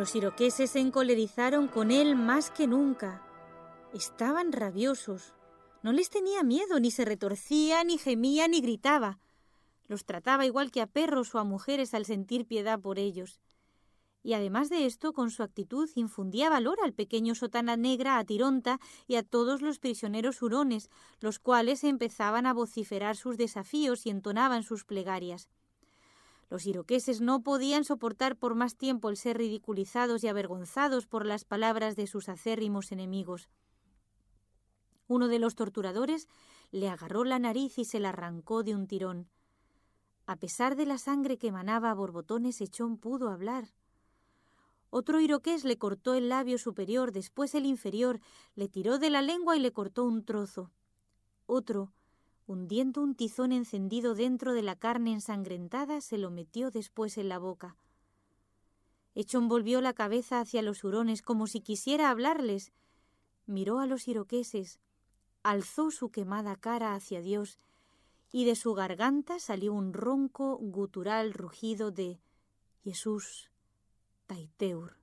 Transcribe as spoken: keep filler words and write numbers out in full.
Los iroqueses se encolerizaron con él más que nunca. Estaban rabiosos. No les tenía miedo, ni se retorcía, ni gemía, ni gritaba. Los trataba igual que a perros o a mujeres al sentir piedad por ellos. Y además de esto, con su actitud infundía valor al pequeño Sotana Negra, a Tironta y a todos los prisioneros hurones, los cuales empezaban a vociferar sus desafíos y entonaban sus plegarias. Los iroqueses no podían soportar por más tiempo el ser ridiculizados y avergonzados por las palabras de sus acérrimos enemigos. Uno de los torturadores le agarró la nariz y se la arrancó de un tirón. A pesar de la sangre que emanaba a borbotones, Echón pudo hablar. Otro iroqués le cortó el labio superior, después el inferior, le tiró de la lengua y le cortó un trozo. Otro, hundiendo un tizón encendido dentro de la carne ensangrentada, se lo metió después en la boca. Echón volvió la cabeza hacia los hurones como si quisiera hablarles. Miró a los iroqueses, alzó su quemada cara hacia Dios y de su garganta salió un ronco, gutural rugido de Jesús Taiteur.